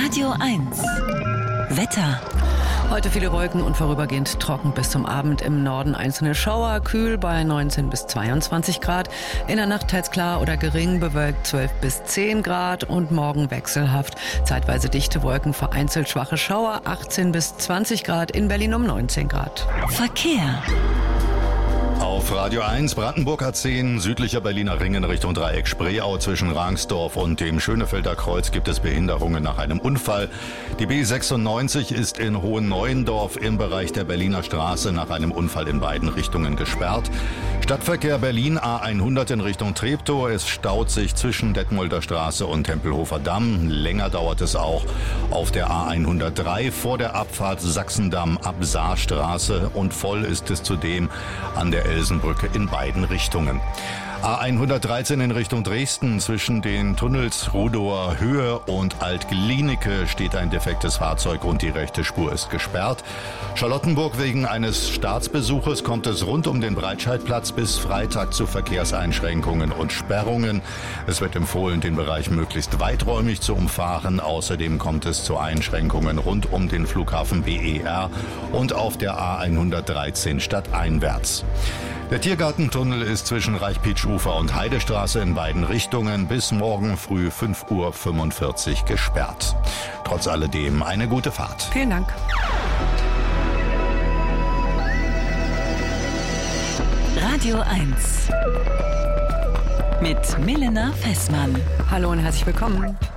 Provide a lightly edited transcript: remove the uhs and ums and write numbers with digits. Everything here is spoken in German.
Radio 1. Wetter. Heute viele Wolken und vorübergehend trocken bis zum Abend. Im Norden einzelne Schauer, kühl bei 19 bis 22 Grad. In der Nacht teils klar oder gering, bewölkt 12 bis 10 Grad und morgen wechselhaft. Zeitweise dichte Wolken, vereinzelt schwache Schauer, 18 bis 20 Grad, in Berlin um 19 Grad. Verkehr. Auf Radio 1 Brandenburg A10, südlicher Berliner Ring in Richtung Dreieck Spreeau zwischen Rangsdorf und dem Schönefelder Kreuz gibt es Behinderungen nach einem Unfall. Die B96 ist in Hohenneuendorf im Bereich der Berliner Straße nach einem Unfall in beiden Richtungen gesperrt. Stadtverkehr Berlin A100 in Richtung Treptow. Es staut sich zwischen Detmolder Straße und Tempelhofer Damm. Länger dauert es auch auf der A103 vor der Abfahrt Sachsendamm ab Saarstraße und voll ist es zudem an der Elsenbrücke in beiden Richtungen. A113 in Richtung Dresden zwischen den Tunnels Rudower Höhe und Alt-Glienicke steht ein defektes Fahrzeug und die rechte Spur ist gesperrt. Charlottenburg wegen eines Staatsbesuches kommt es rund um den Breitscheidplatz bis Freitag zu Verkehrseinschränkungen und Sperrungen. Es wird empfohlen, den Bereich möglichst weiträumig zu umfahren. Außerdem kommt es zu Einschränkungen rund um den Flughafen BER und auf der A113 stadteinwärts. Der Tiergartentunnel ist zwischen Reichpietsch-Ufer und Heidestraße in beiden Richtungen bis morgen früh 5:45 Uhr gesperrt. Trotz alledem eine gute Fahrt. Vielen Dank. Radio 1. Mit Milena Fessmann. Hallo und herzlich willkommen.